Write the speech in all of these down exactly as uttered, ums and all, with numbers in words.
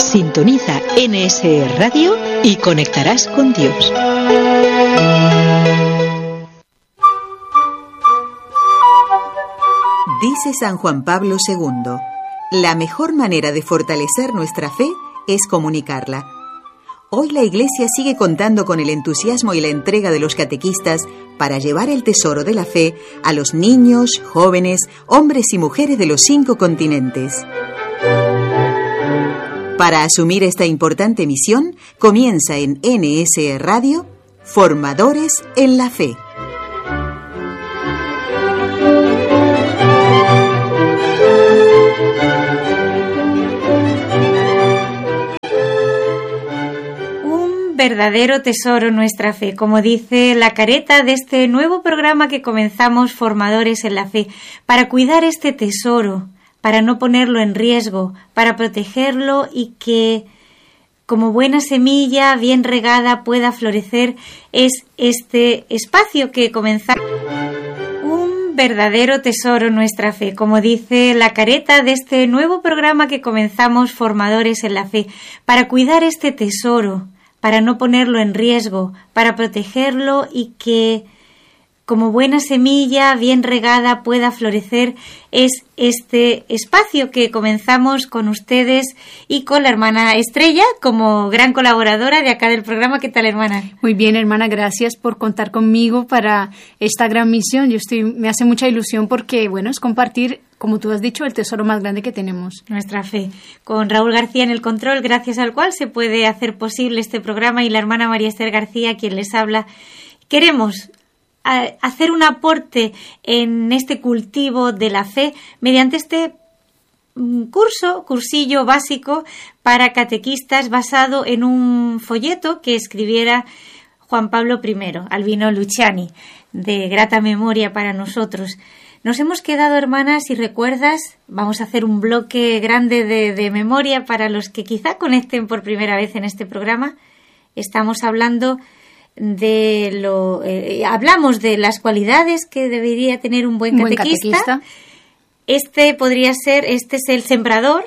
Sintoniza N S E Radio y conectarás con Dios. Dice San Juan Pablo segundo, la mejor manera de fortalecer nuestra fe es comunicarla. Hoy la Iglesia sigue contando con el entusiasmo y la entrega de los catequistas para llevar el tesoro de la fe a los niños, jóvenes, hombres y mujeres de los cinco continentes. Para asumir esta importante misión, comienza en N S E Radio, Formadores en la Fe. Verdadero tesoro nuestra fe, como dice la careta de este nuevo programa que comenzamos, Formadores en la Fe, para cuidar este tesoro, para no ponerlo en riesgo, para protegerlo y que, como buena semilla bien regada, pueda florecer, es este espacio que comenzamos. Un verdadero tesoro nuestra fe, como dice la careta de este nuevo programa que comenzamos, Formadores en la Fe, para cuidar este tesoro, para no ponerlo en riesgo, para protegerlo y que, como buena semilla bien regada, pueda florecer, es este espacio que comenzamos con ustedes y con la hermana Estrella como gran colaboradora de acá del programa. ¿Qué tal, hermana? Muy bien, hermana, gracias por contar conmigo para esta gran misión. Yo estoy, me hace mucha ilusión porque, bueno, es compartir, como tú has dicho, el tesoro más grande que tenemos. Nuestra fe. Con Raúl García en el control, gracias al cual se puede hacer posible este programa, y la hermana María Esther García, quien les habla. Queremos hacer un aporte en este cultivo de la fe mediante este curso, cursillo básico para catequistas basado en un folleto que escribiera Juan Pablo primero, Albino Luciani, de grata memoria para nosotros. Nos hemos quedado, hermanas, si recuerdas, vamos a hacer un bloque grande de, de memoria para los que quizá conecten por primera vez en este programa. Estamos hablando de lo eh, hablamos de las cualidades que debería tener un buen catequista. buen catequista. Este podría ser, este es el sembrador.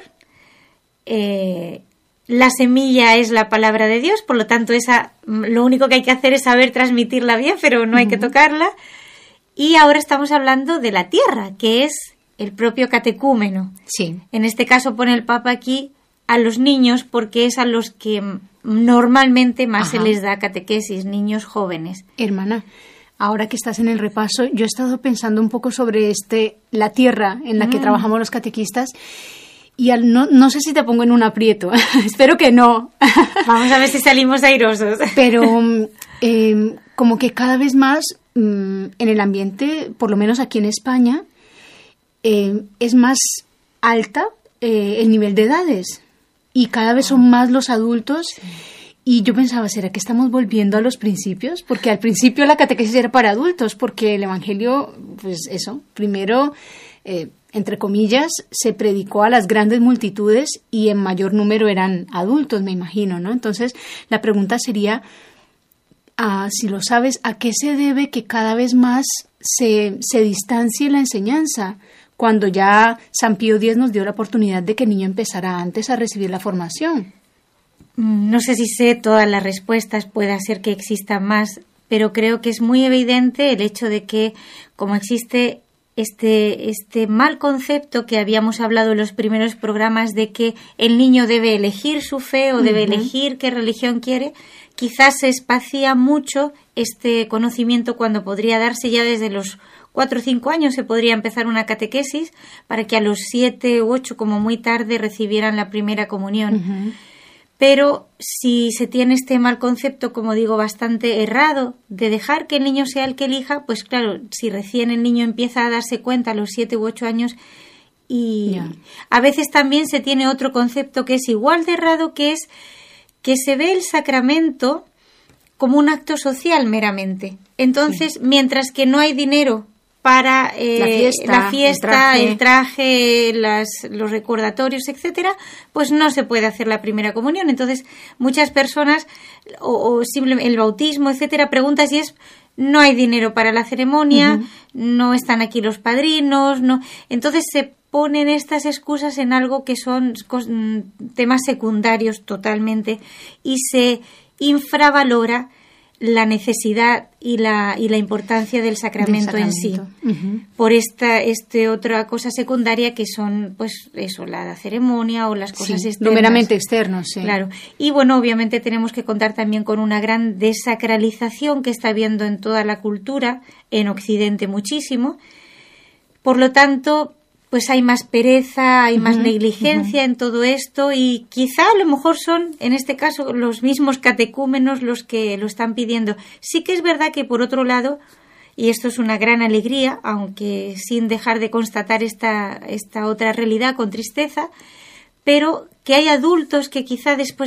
Eh, la semilla es la palabra de Dios, por lo tanto, esa, lo único que hay que hacer es saber transmitirla bien, pero no hay uh-huh. que tocarla. Y ahora estamos hablando de la tierra, que es el propio catecúmeno. Sí. En este caso pone el Papa aquí a los niños, porque es a los que normalmente más Ajá. se les da catequesis, niños jóvenes. Hermana, ahora que estás en el repaso, yo he estado pensando un poco sobre este la tierra en la mm. que trabajamos los catequistas, y al, no, no sé si te pongo en un aprieto, espero que no. Vamos a ver si salimos airosos. Pero eh, como que cada vez más mm, en el ambiente, por lo menos aquí en España, eh, es más alta eh, el nivel de edades. Y cada vez son más los adultos. Sí. Y yo pensaba, ¿será que estamos volviendo a los principios? Porque al principio la catequesis era para adultos, porque el Evangelio, pues eso, primero, eh, entre comillas, se predicó a las grandes multitudes y en mayor número eran adultos, me imagino, ¿no? Entonces, la pregunta sería, ah, si lo sabes, ¿a qué se debe que cada vez más se, se distancie la enseñanza? Cuando ya San Pío X nos dio la oportunidad de que el niño empezara antes a recibir la formación. No sé si sé todas las respuestas, puede ser que existan más, pero creo que es muy evidente el hecho de que, como existe este, este mal concepto que habíamos hablado en los primeros programas de que el niño debe elegir su fe o uh-huh. debe elegir qué religión quiere, quizás se espacia mucho este conocimiento cuando podría darse ya desde los cuatro o cinco años. Se podría empezar una catequesis para que a los siete u ocho, como muy tarde, recibieran la primera comunión. Uh-huh. Pero si se tiene este mal concepto, como digo, bastante errado, de dejar que el niño sea el que elija, pues claro, si recién el niño empieza a darse cuenta a los siete u ocho años, y yeah. a veces también se tiene otro concepto que es igual de errado, que es que se ve el sacramento como un acto social meramente. Entonces, sí. mientras que no hay dinero para eh, la fiesta, la fiesta el traje, el traje las, los recordatorios, etcétera, pues no se puede hacer la primera comunión. Entonces, muchas personas, o, o simplemente el bautismo, etcétera, preguntan si es no hay dinero para la ceremonia, uh-huh. no están aquí los padrinos, no. Entonces se ponen estas excusas en algo que son temas secundarios totalmente y se infravalora la necesidad y la y la importancia del sacramento, del sacramento. en sí, uh-huh. por esta este otra cosa secundaria que son, pues eso, la ceremonia o las cosas sí, externas. Lo meramente externo, sí. Claro. Y bueno, obviamente tenemos que contar también con una gran desacralización que está habiendo en toda la cultura, en Occidente muchísimo. Por lo tanto, pues hay más pereza, hay más uh-huh, negligencia uh-huh. en todo esto, y quizá a lo mejor son, en este caso, los mismos catecúmenos los que lo están pidiendo. Sí que es verdad que, por otro lado, y esto es una gran alegría, aunque sin dejar de constatar esta, esta otra realidad con tristeza, pero que hay adultos que quizá después